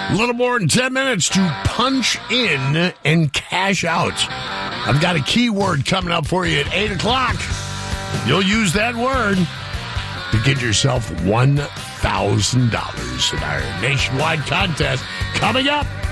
A little more than 10 minutes to punch in and cash out. I've got a keyword coming up for you at 8 o'clock. You'll use that word to get yourself $1,000 in our nationwide contest coming up.